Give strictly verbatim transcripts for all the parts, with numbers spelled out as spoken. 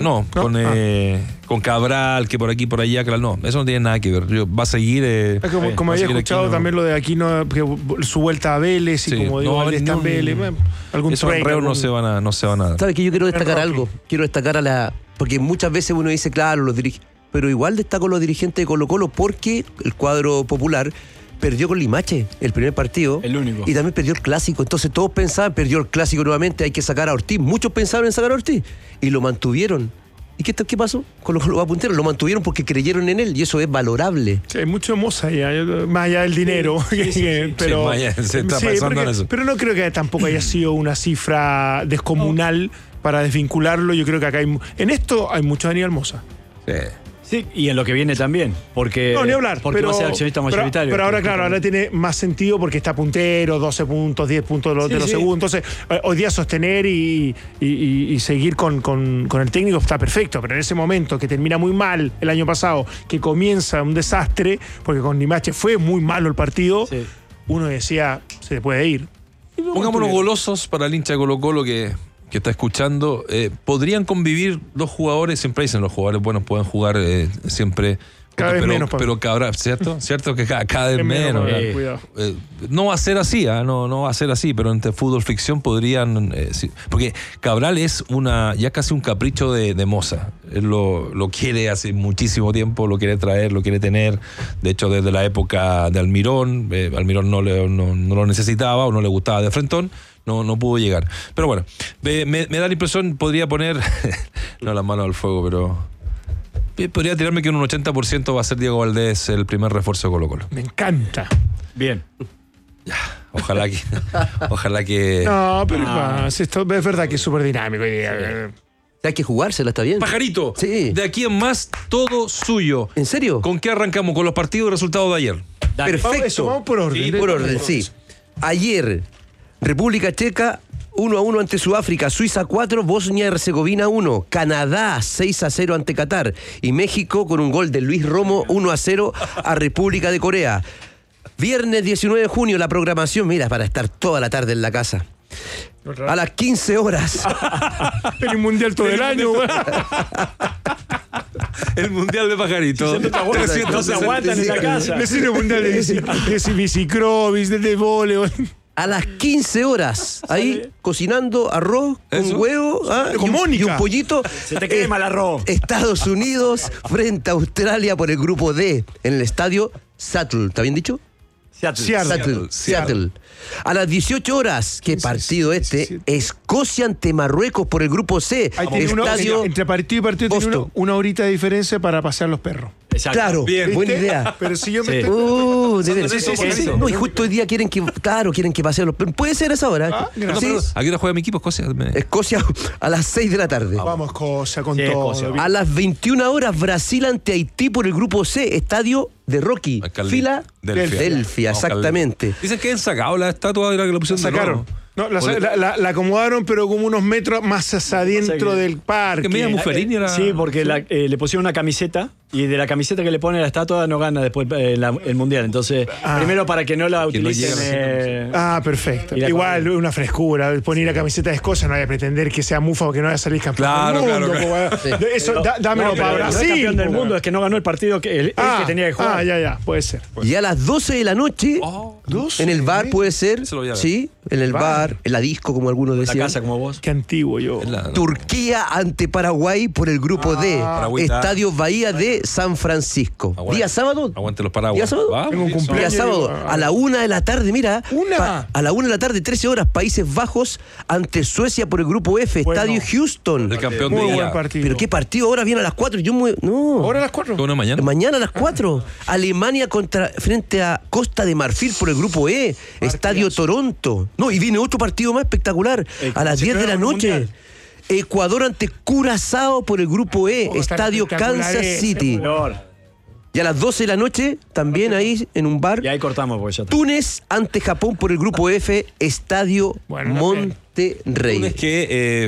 esto? No, ¿No? Con, ah. eh, con Cabral, que por aquí, por allá, claro, no, eso no tiene nada que ver. Yo, va a seguir. Eh, Es como, como va a había seguir escuchado Aquino. también lo de Aquino, que su vuelta a Vélez y Sí, como digo, no, Valdés está en no, Vélez. bueno, algún Esos trueque, enredos no algún- se van a, no se van a dar. ¿Sabes que yo quiero destacar Rocky. algo? Quiero destacar a la... Porque muchas veces uno dice, claro, los dirigentes... Pero igual destaco a los dirigentes de Colo Colo porque el cuadro popular perdió con Limache el primer partido. El único. Y también perdió el clásico. Entonces todos pensaban, perdió el clásico nuevamente, hay que sacar a Ortiz. Muchos pensaron en sacar a Ortiz. Y lo mantuvieron. ¿Y qué, qué pasó? Colo Colo va a puntero. Lo mantuvieron porque creyeron en él y eso es valorable. Sí, hay mucho moza allá, yo- más allá del dinero. Sí, sí, sí, sí. pero, Sí, más allá, se está sí, pensando porque- en eso. pero no creo que tampoco haya sido una cifra descomunal para desvincularlo. Yo creo que acá hay. mu- En esto hay mucho Daniel Moza. Sí. Sí, y en lo que viene también. Porque, No, ni hablar. Porque pero, va a ser accionista pero- mayoritario. Pero, ahora, claro, ahora tiene más sentido porque está puntero, doce puntos, diez puntos de los, Sí, de los sí. segundos. Entonces, eh, hoy día sostener y, y- y- y seguir con, con- con el técnico está perfecto. Pero en ese momento que termina muy mal el año pasado, que comienza un desastre, porque con Limache fue muy malo el partido, Sí. uno decía, se le puede ir. Y no Pongámonos mantuvieron. golosos para el hincha de Colo Colo que, que está escuchando. Eh, ¿Podrían convivir dos jugadores? Siempre dicen los jugadores buenos pueden jugar eh, siempre. Cada vez pero, menos, Pablo. pero cabrá, ¿cierto? ¿Cierto que cada, cada vez Es menos, menos? Pablo, ¿verdad? cuidado. Eh, no va a ser así, ¿ah? no, no va a ser así, pero entre fútbol ficción podrían. eh, sí. Porque Cabral es una ya casi un capricho de, de Moza. Él lo, lo quiere hace muchísimo tiempo, lo quiere traer, lo quiere tener. De hecho, desde la época de Almirón, eh, Almirón no, le, no, no lo necesitaba o no le gustaba de frentón. No, no pudo llegar. Pero bueno, me, me- me da la impresión, podría poner, no las manos al fuego, pero eh, podría tirarme que en un ochenta por ciento va a ser Diego Valdés el primer refuerzo de Colo Colo. Me encanta. Bien. Ojalá que... ojalá que... No, pero más, esto es verdad que es súper dinámico. hoy día. Hay que jugársela, está bien. Pajarito, Sí. de aquí en más, todo suyo. ¿En serio? ¿Con qué arrancamos? Con los partidos y resultados de ayer. Dale. Perfecto. Vamos, eso, vamos por orden. Sí, por orden, sí. Ayer, República Checa uno a uno ante Sudáfrica, Suiza cuatro, Bosnia y Herzegovina uno, Canadá seis a cero ante Qatar y México con un gol de Luis Romo uno a cero a República de Corea. Viernes diecinueve de junio, la programación, mira, para estar toda la tarde en la casa. A las quince horas. El mundial todo el año, güey. El Mundial de Pajarito. No te aguantan, no se aguantan en la casa. Le sirve mundial de bici, de bicicross, de, de vole, güey. A las quince horas, ahí cocinando arroz con Eso. huevo ah, Con y, un, Mónica. y un pollito. Se te quema el arroz. Estados Unidos frente a Australia por el grupo D en el estadio Seattle. ¿Está bien dicho? Seattle. Seattle. Seattle. Seattle. Seattle. A las dieciocho horas, ¿qué Sí, partido sí, este? sí, sí. Escocia ante Marruecos por el grupo C. Ahí tiene uno, Estadio. entre partido y partido tiene Boston. uno- una horita de diferencia para pasear los perros. Exacto. Claro, Bien. buena ¿Viste? idea. Pero si yo me Sí. estoy- Uh, de veras. Sí, sí, sí, sí. No, y justo hoy día quieren que, claro, quieren que paseen los perros. Puede ser a esa hora. Ah, Sí. gracias. ¿A qué hora juega mi equipo? Escocia. Me- Escocia a las seis de la tarde. Vamos, cosa con Sí, todo. Escocia. A las veintiuna horas, Brasil ante Haití por el grupo C, estadio de Rocky. Alcalde- Fila Delfia. Delfia, No, exactamente. Dicen que han sacado la estatua de la que la pusieron de Sacaron. nuevo. No, la, Por- la- la- la acomodaron, pero como unos metros más hacia adentro que- del parque. Que media Mufferini era... Sí, porque la- eh, le pusieron una camiseta y de la camiseta que le pone la estatua no gana después eh, la- el mundial. Entonces, Ah. primero para que no la Que no utilicen. llegue a eh, Ah, perfecto. Y la Igual, una frescura. Poner la camiseta de Escocia no hay que pretender que sea mufa o que no vaya a salir campeón Claro, del mundo. claro, po, weón. Eso, da- dámelo no, pero para no es Brasil. campeón del po, mundo, weón. es que no ganó el partido que él, él Ah, que tenía que jugar. ah, ya, ya. Puede ser. puede Y a las doce de la noche, Oh, ¿Dos? en el bar puede ser, Eso lo voy a ver. sí, en el bar, en la disco, como algunos La decían. casa como vos. Qué antiguo yo. es la- Turquía ante Paraguay por el grupo D. Paraguita. Estadio Bahía de San Francisco. Aguante. Día sábado. Aguante los paraguas. Día sábado. Vamos, Tengo un eso. cumpleaños. Día sábado, digo, a la una de la tarde, mira. ¿Una? a la una de la tarde, trece horas, Países Bajos ante Suecia por el grupo F, Bueno. Estadio Houston. El campeón Muy de buen día. partido. Pero qué partido, ahora viene a las cuatro. Yo muy. No. ¿Ahora a las cuatro? ¿Una mañana? Mañana a las cuatro. Alemania contra, frente a Costa de Marfil por el grupo E. Estadio Toronto. No, y viene otro partido más espectacular. Eh, A las diez de la campeón noche. mundial. Ecuador ante Curazao por el grupo E. Oh, está Estadio espectacular Kansas ese, City. Flor. Y a las doce de la noche, también ahí en un bar. Y ahí cortamos porque ya está. Túnez ante Japón por el grupo F. Estadio Bueno, Monterrey. Es que eh,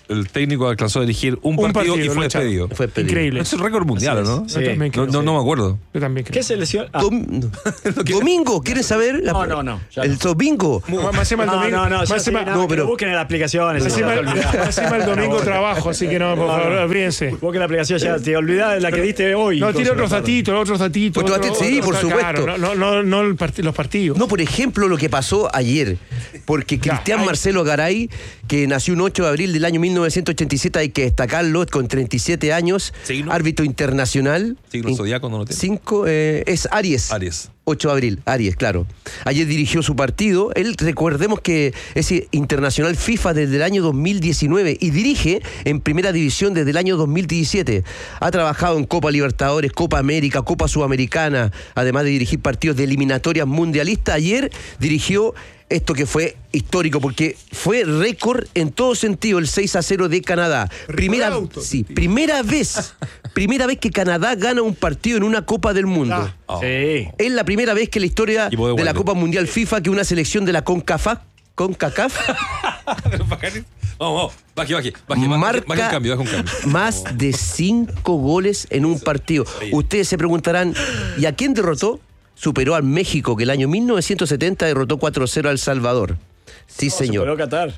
el técnico alcanzó a dirigir un, Un partido, partido, y lo fue echaron. despedido. Fue pedido. Increíble. Es un récord mundial, Así es. ¿no? Sí. Yo también creo. No, no, no me acuerdo. Yo también creo. ¿Qué selección? Ah, Dom- Domingo, ¿quieren saber? La- No, no, no, ya El no. domingo. Más encima el no, domingo. no, no, más ya sí, encima- no, no, que pero- lo busquen en la aplicación. más eso encima no el- te olvidás. más encima el domingo trabajo, así que no, por No, favor, no. olvídense. Busquen la aplicación ya, te olvidás de la que diste hoy. No, tiene Cosas, otros datitos, otros datitos. Otros otro- datitos, sí, otros- por claro, supuesto. no, no, no el part- los partidos. No, por ejemplo, lo que pasó ayer. Porque Ya, Cristian hay- Marcelo Garay, que nació un ocho de abril del año mil novecientos ochenta y siete, hay que destacarlo, con treinta y siete años, Signo. árbitro internacional. Signo In- zodiaco no lo tiene. Cinco, eh, es Aries. Aries. ocho de abril, Aries, claro. Ayer dirigió su partido. Él, recordemos que es internacional FIFA desde el año dos mil diecinueve y dirige en Primera División desde el año dos mil diecisiete. Ha trabajado en Copa Libertadores, Copa América, Copa Sudamericana, además de dirigir partidos de eliminatorias mundialistas. Ayer dirigió esto que fue histórico, porque fue récord en todo sentido, el seis a cero de Canadá. Primera, auto. sí, primera vez, primera vez que Canadá gana un partido en una Copa del Mundo. Ah. Oh. Sí. Es la primera vez que en la historia Equipo de de la Waldo. Copa Mundial FIFA que una selección de la CONCACAF, CONCACAF Vamos, vamos. Baje, baje. Baje, marca baje un cambio, baje un cambio. más de cinco goles en un partido. Ustedes se preguntarán, ¿y a quién derrotó? Superó al México, que el año mil novecientos setenta derrotó cuatro a cero al Salvador. Sí, señor. Superó Qatar.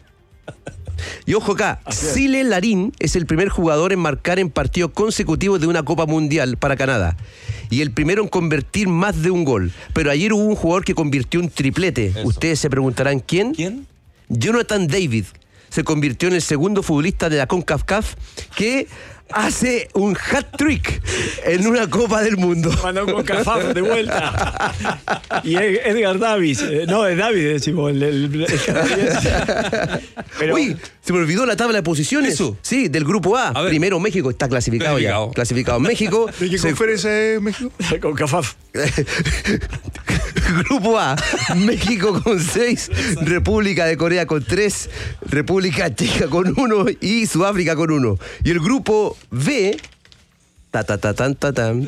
Y ojo acá, Sile Larín es el primer jugador en marcar en partidos consecutivos de una Copa Mundial para Canadá. Y el primero en convertir más de un gol. Pero ayer hubo un jugador que convirtió un triplete. Eso. Ustedes se preguntarán, ¿quién? ¿Quién? Jonathan David se convirtió en el segundo futbolista de la CONCACAF que hace un hat-trick en una Copa del Mundo. Mandó con Cafaf de vuelta. Y Ed- Edgar Davis. eh, No, es Davis, decimos, el, el, el canadiense. Pero, Uy, se me olvidó la tabla de posiciones. Eso. Sí, del grupo A. A ver. Primero México, está clasificado, Clasificado. ya. Clasificado México. ¿De qué Se- conferencia es México? con Cafaf. Grupo A, México con seis, República de Corea con tres, República Checa con uno y Sudáfrica con uno. Y el grupo B, ta ta ta tan ta tan.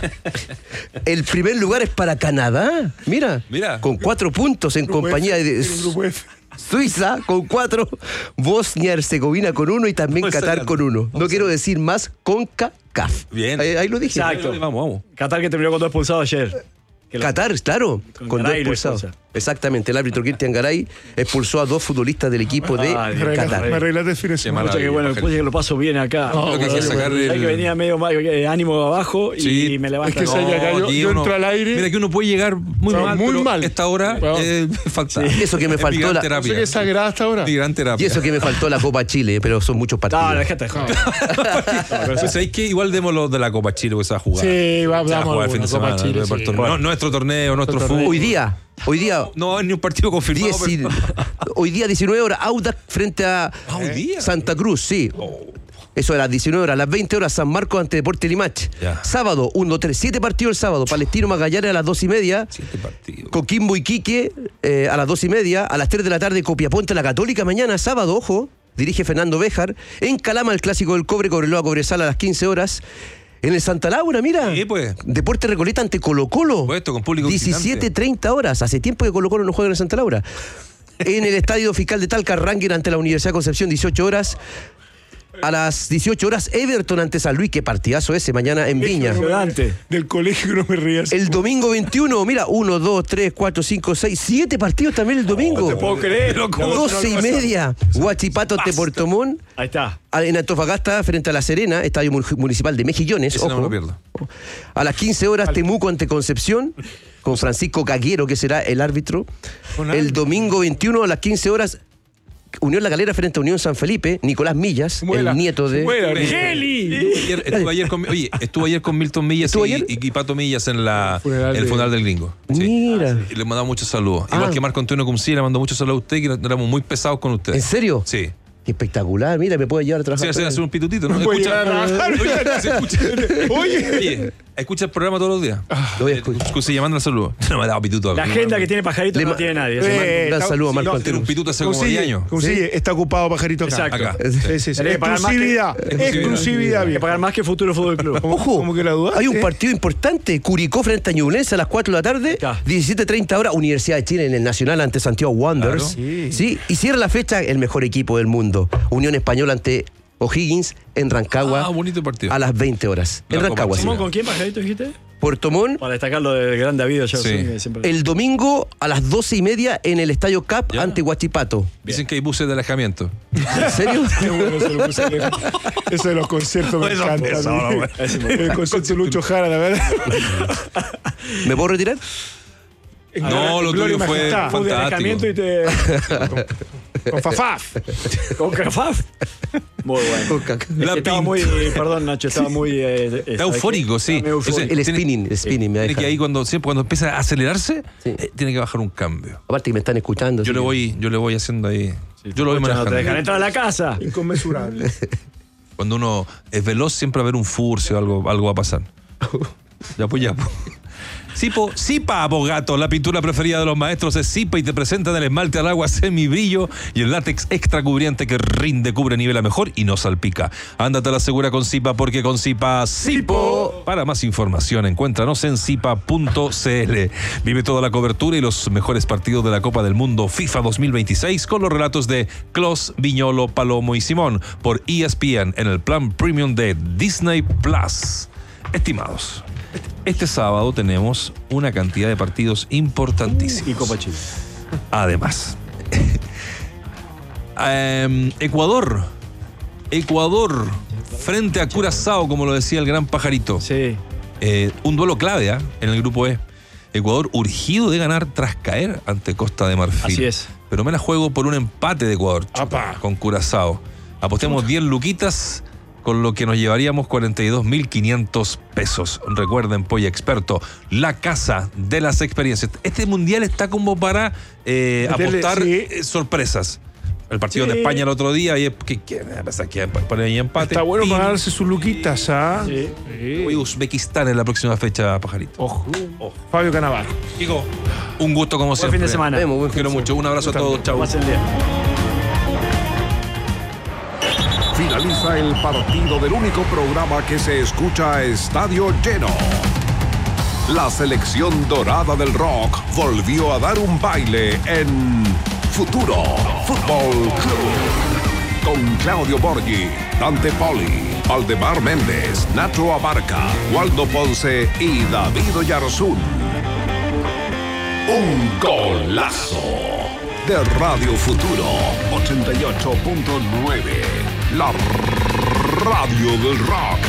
El primer lugar es para Canadá. Mira, Mira. con cuatro puntos en Grupo compañía F, de el grupo F. Suiza con cuatro, Bosnia Herzegovina con uno y también Vamos a Qatar sacar. con uno. No Vamos quiero decir más, CONCACAF. Bien. Ahí, ahí lo dije. Exacto. Vamos, vamos. Qatar que terminó con dos expulsados ayer. Que la- Qatar, claro, Con con, dos Garay lo expulsados. expulsa. Exactamente, el árbitro Cristian Garay expulsó a dos futbolistas del equipo de Ay, Me arreglaste- Qatar. me arreglaste el fin de Qué semana. mala- Pucha, que bueno, Maravilla, después que lo paso bien acá. No, Lo que hay que sacar Hay el- que venía medio mal, eh, ánimo abajo y Sí. me levanta. Es que se haya caído. aquí Yo entro al aire. Mira que uno puede llegar muy No, mal, muy pero mal. esta hora Bueno. eh, falta. Eso que me Es faltó mi gran la- No sé terapia. qué es sagrada hasta ahora. Mi gran terapia. Y eso que me faltó la Copa Chile, pero son muchos partidos. No, déjate de joder. Pues sabéis que igual demos los de la Copa Chile que se va a jugar. Sí, va- Se va a damos jugar el fin de alguna, Copa semana. Chile, no, sí. el torneo. Bueno. No, nuestro torneo, nuestro Nuestro fútbol. torneo. Hoy día, hoy día, No, ni un partido confirmado. diez y- pero- hoy día diecinueve horas, Audax frente a Ah, hoy día. Santa Cruz, sí. Eso a las diecinueve horas, a las veinte horas, San Marcos ante Deportes Limache. Ya. Sábado, uno, tres, siete partidos el sábado. Palestino Magallanes a las dos y media. Siete partidos. Coquimbo Iquique eh, a las dos y media. A las tres de la tarde, Copiapó La Católica. Mañana, sábado, ojo, dirige Fernando Béjar. En Calama, el clásico del Cobre, Cobreloa, Cobresal a las quince horas. En el Santa Laura, mira. Sí, pues. Deporte Recoleta ante Colo Colo. Puesto con público diecisiete visitante. treinta horas. Hace tiempo que Colo Colo no juega en el Santa Laura. En el Estadio Fiscal de Talca, Rangers ante la Universidad de Concepción, dieciocho horas. A las dieciocho horas, Everton ante San Luis. Qué partidazo ese mañana en Viña. Impresionante. Del colegio no me ría. El domingo veintiuno, mira, uno, dos, tres, cuatro, cinco, seis, siete partidos también el domingo. No te puedo creer. doce y media, Huachipato ante Puerto Montt. Ahí está. En Antofagasta, frente a La Serena, Estadio Mu- Municipal de Mejillones. Ese no ojo. me lo pierdo. A las quince horas, Temuco ante Concepción, con Francisco Caguero, que será el árbitro. Con El árbitro. domingo veintiuno, a las quince horas, Unión La Calera frente a Unión San Felipe, Nicolás Millas, Muela. el nieto de... Muela. ¡Geli! Ayer- estuve, ayer con, oye, estuve ayer con Milton Millas ¿Estuvo y, ayer? y- y Pato Millas en la, Funeral el de- funeral del gringo. Sí. Mira, Y le mandaba muchos saludos. Igual Ah. que Marco Antonio Cumcilla le mandó muchos saludos a usted, que éramos muy pesados con usted. ¿en serio? Sí. Qué espectacular, mira, me puede llevar a Sí, trabajar. hacer, con él. hacer un pitutito, ¿no? Puede Escucha- llegar a trabajar. Oye, se escucha. Oye. Oye, Escucha el programa todos los días. Lo voy a escuchar. Escucha llamando al saludo. No me ha dado pituto. La agenda que tiene Pajarito Le no ma- tiene nadie. Le Ese mando Eh, un gran está- saludo a sí, Marco no, Tiene un Anteros. pituto hace como diez Consigue, años. consigue, está ocupado Pajarito acá. Exacto. Acá. Sí, sí, sí. Tenés que pagar más que- Exclusividad. Exclusividad. Hay que viejo. pagar más que Futuro Fútbol Club. ¿Cómo, Ojo, cómo que la duda? hay un ¿Eh? partido importante, Curicó frente a Ñublense a las cuatro de la tarde, Ya. diecisiete treinta horas, Universidad de Chile en el Nacional ante Santiago Wanderers. Claro. Sí. Sí, y cierra la fecha el mejor equipo del mundo, Unión Española ante O'Higgins en Rancagua Ah, bonito partido. a las veinte horas. La En Copa Rancagua, sí. Chile. ¿Cómo, ¿Con quién Pajarito dijiste? Puerto Montt, Para destacar lo del gran David Oyarzún, Sí. que siempre- el domingo a las doce y media en el Estadio Cap Ya. ante Huachipato. Dicen que hay buses de alejamiento. ¿En serio? Qué bueno, eso, lo puse lejos. Eso de los conciertos me Eso encanta. empezó, a mí. güey. El concierto de Lucho Jara, la verdad. ¿Me puedo retirar? No, lo Gloria y tuyo fue majestad. Fue de fantástico. alejamiento y te... Con Fafaf. Con Cafaf. Muy bueno. La estaba pin- muy, perdón Nacho, estaba muy... eh, Está eufórico, sí. Estaba muy eufórico. El Tiene- spinning, el spinning me Tiene deja. que ahí cuando siempre cuando empieza a acelerarse, Sí. eh, tiene que bajar un cambio. Aparte que me están escuchando. Yo así le que- voy, yo le voy haciendo ahí. yo lo voy Escucha, no te dejan manejando. entrar a la casa. Inconmensurable. Cuando uno es veloz, siempre va a haber un furcio, algo, algo va a pasar. Ya pues ya. pues. Sipo, Sipa Abogato, la pintura preferida de los maestros es Sipa y te presentan el esmalte al agua semibrillo y el látex extra cubriente que rinde, cubre, nivela mejor y no salpica. Ándate a la segura con Sipa porque con Sipa Sipo. Para más información, encuéntranos en sipa punto c l. Vive toda la cobertura y los mejores partidos de la Copa del Mundo FIFA dos mil veintiséis con los relatos de Klos, Viñolo, Palomo y Simón por E S P N en el plan premium de Disney Plus. Estimados, este sábado tenemos una cantidad de partidos importantísimos. Y Copa Chile. Además, em, Ecuador, Ecuador frente a Curazao, como lo decía el gran Pajarito. Sí. Eh, un duelo clave ¿eh? en el grupo E. Ecuador urgido de ganar tras caer ante Costa de Marfil. Así es. Pero me la juego por un empate de Ecuador chupa, con Curazao. Apostemos diez luquitas, con lo que nos llevaríamos cuarenta y dos mil quinientos pesos. Recuerden, Polla Experto, la casa de las experiencias. Este mundial está como para eh, Meterle, apostar sí. eh, sorpresas. El partido Sí. de España el otro día, y es que, que, que poner ahí empate. Está bueno Y para darse sus luquitas, ¿ah? Sí. voy a Uzbekistán en la próxima fecha, Pajarito. Ojo. Fabio Cannavaro. Chico, un gusto como Buen siempre. fin de semana. Vemos, buen fin Quiero de mucho. Un abrazo a todos. Chau. Pasen el día. Finaliza el partido del único programa que se escucha a estadio lleno. La selección dorada del rock volvió a dar un baile en Futuro Fútbol Club. Con Claudio Borghi, Dante Poli, Aldemar Méndez, Nacho Abarca, Waldo Ponce y David Oyarzún. Un golazo de Radio Futuro ochenta y ocho punto nueve. La radio del rock.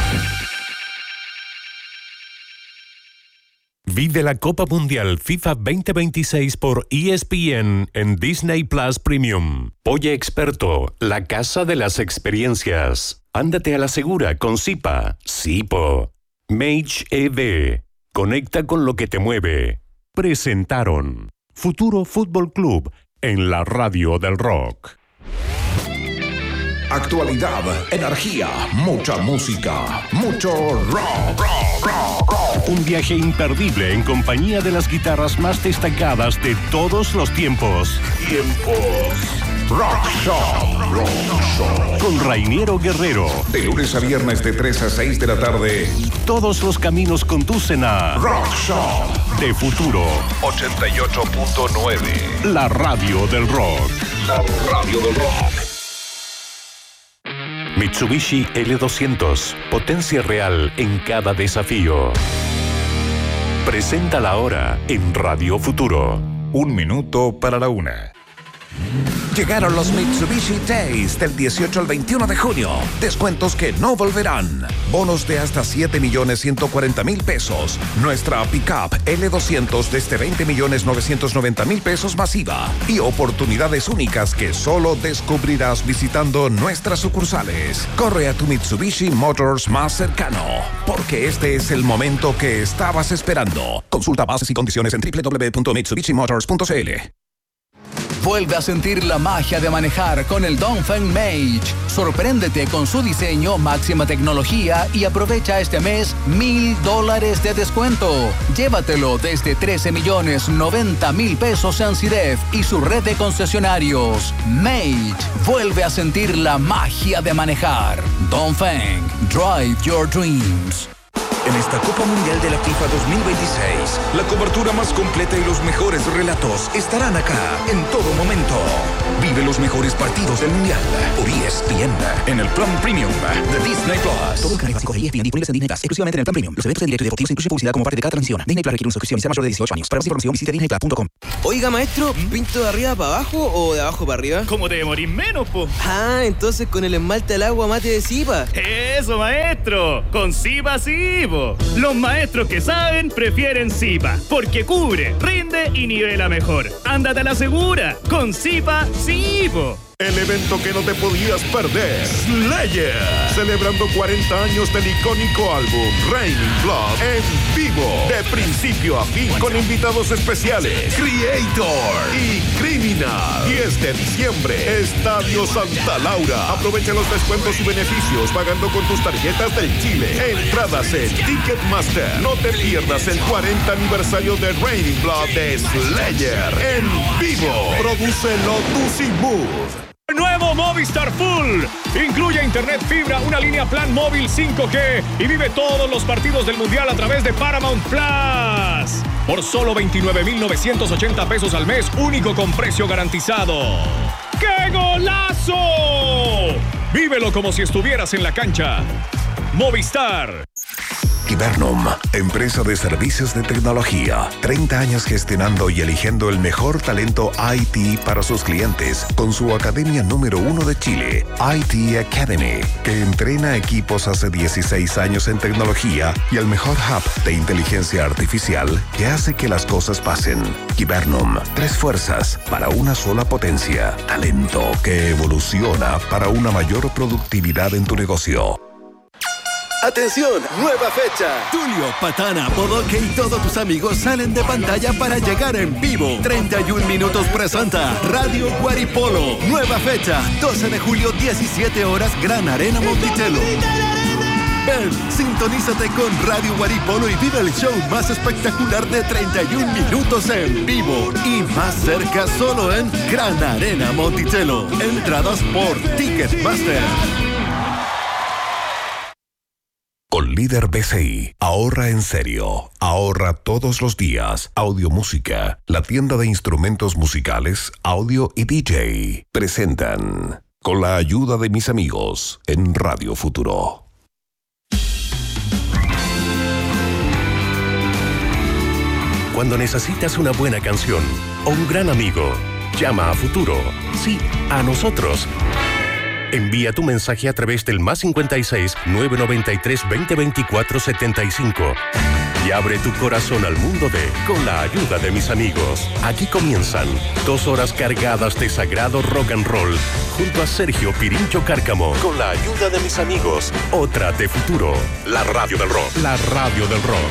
Vive la Copa Mundial FIFA veinte veintiséis por E S P N en Disney Plus Premium. Polla Experto, la casa de las experiencias. Ándate a la segura con Sipa, Sipo. Mage E D, conecta con lo que te mueve. Presentaron Futuro Fútbol Club en la radio del rock. Actualidad, energía, mucha música, mucho rock, rock, rock, rock. Un viaje imperdible en compañía de las guitarras más destacadas de todos los tiempos. Rock Shop, Rock Shop. Con Rainiero Guerrero. De lunes a viernes de tres a seis de la tarde. Todos los caminos conducen a Rock Shop De Futuro, ochenta y ocho punto nueve. la radio del rock. La radio del rock. Mitsubishi L doscientos, potencia real en cada desafío. Presenta la hora en Radio Futuro. Un minuto para la una. Llegaron los Mitsubishi Days del dieciocho al veintiuno de junio. Descuentos que no volverán. Bonos de hasta siete millones ciento cuarenta mil pesos. Nuestra pickup L doscientos desde veinte millones novecientos noventa mil pesos masiva. Y oportunidades únicas que solo descubrirás visitando nuestras sucursales. Corre a tu Mitsubishi Motors más cercano, porque este es el momento que estabas esperando. Consulta bases y condiciones en doble u doble u doble u punto mitsubishi motors punto c l. Vuelve a sentir la magia de manejar con el Dongfeng Mage. Sorpréndete con su diseño, máxima tecnología y aprovecha este mes mil dólares de descuento. Llévatelo desde trece millones noventa mil pesos en Ciref y su red de concesionarios. Mage, vuelve a sentir la magia de manejar. Dongfeng, drive your dreams. En esta Copa Mundial de la FIFA dos mil veintiséis, la cobertura más completa y los mejores relatos estarán acá en todo momento. Vive los mejores partidos del Mundial por E S P N en el plan premium de Disney Plus. Todo el canal básico de E S P N disponibles en Disney Plus, exclusivamente en el plan premium. Los eventos en directo y deportivos incluyen publicidad como parte de cada transmisión. Disney Plus requiere una suscripción y sea mayor de dieciocho años. Para más información visite disney plus punto com. Oiga, maestro, ¿pinto de arriba para abajo o de abajo para arriba? ¿Cómo te demorís menos, po? Ah, entonces con el esmalte al agua mate de Zipa. Eso, maestro, con Zipa sí, po. Los maestros que saben prefieren Zipa, porque cubre, rinde y nivela mejor. Ándate a la segura, con Zipa sí, po. El evento que no te podías perder, Slayer, celebrando cuarenta años del icónico álbum Raining Blood en vivo, de principio a fin, con invitados especiales, Creator y Criminal. diez de diciembre, Estadio Santa Laura. Aprovecha los descuentos y beneficios pagando con tus tarjetas del Chile. Entradas en Ticketmaster. No te pierdas el cuarenta aniversario de Raining Blood de Slayer en vivo. Produce Lotus y Move. Nuevo Movistar Full. Incluye internet fibra, una línea plan móvil cinco G y vive todos los partidos del Mundial a través de Paramount Plus. Por solo veintinueve mil novecientos ochenta pesos al mes, único con precio garantizado. ¡Qué golazo! Vívelo como si estuvieras en la cancha. Movistar. Kibernum, empresa de servicios de tecnología. treinta años gestionando y eligiendo el mejor talento I T para sus clientes con su academia número uno de Chile, I T Academy, que entrena equipos hace dieciséis años en tecnología y el mejor hub de inteligencia artificial que hace que las cosas pasen. Kibernum, tres fuerzas para una sola potencia. Talento que evoluciona para una mayor productividad en tu negocio. ¡Atención! ¡Nueva fecha! Tulio, Patana, Bodoque y todos tus amigos salen de pantalla para llegar en vivo. treinta y un minutos presenta Radio Guaripolo. Nueva fecha, doce de julio, diecisiete horas, Gran Arena Monticello. Ven, sintonízate con Radio Guaripolo y vive el show más espectacular de treinta y un minutos en vivo. Y más cerca solo en Gran Arena Monticello. Entradas por Ticketmaster. Con Líder B C I, ahorra en serio, ahorra todos los días. Audio Música, la tienda de instrumentos musicales, audio y D J, presentan con la ayuda de mis amigos en Radio Futuro. Cuando necesitas una buena canción o un gran amigo, llama a Futuro. Sí, a nosotros. Envía tu mensaje a través del más cincuenta y seis, nueve noventa y tres, veinte veinticuatro, setenta y cinco y abre tu corazón al mundo de Con la ayuda de mis amigos. Aquí comienzan dos horas cargadas de sagrado rock and roll junto a Sergio Pirincho Cárcamo. Con la ayuda de mis amigos, otra de Futuro, la radio del rock. La radio del rock.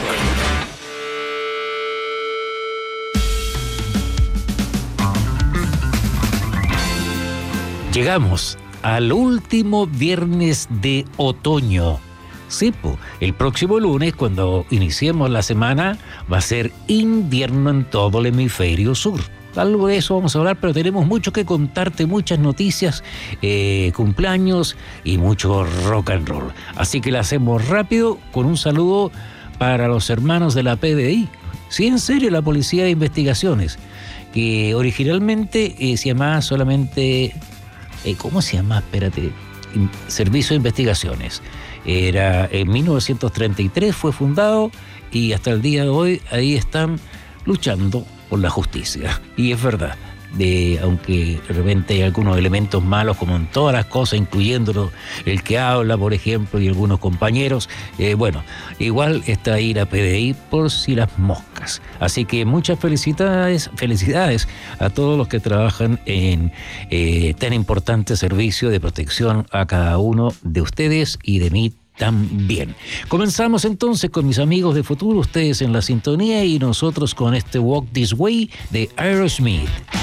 Llegamos al último viernes de otoño. Sí, po, el próximo lunes, cuando iniciemos la semana, va a ser invierno en todo el hemisferio sur. Algo de eso vamos a hablar, pero tenemos mucho que contarte, muchas noticias, eh, cumpleaños y mucho rock and roll. Así que lo hacemos rápido con un saludo para los hermanos de la P D I. Sí, en serio, la Policía de Investigaciones, que originalmente eh, se llamaba solamente... ¿Cómo se llama? Espérate. Servicio de Investigaciones. Era en mil novecientos treinta y tres, fue fundado y hasta el día de hoy ahí están luchando por la justicia. Y es verdad, de, aunque de repente hay algunos elementos malos como en todas las cosas, incluyéndolo el que habla, por ejemplo, y algunos compañeros, eh, bueno, igual está ahí la P D I por si las moscas. Así que muchas felicidades, felicidades a todos los que trabajan en eh, tan importante servicio de protección a cada uno de ustedes y de mí también. Comenzamos entonces con mis amigos de Futuro, ustedes en la sintonía y nosotros con este Walk This Way de Aerosmith.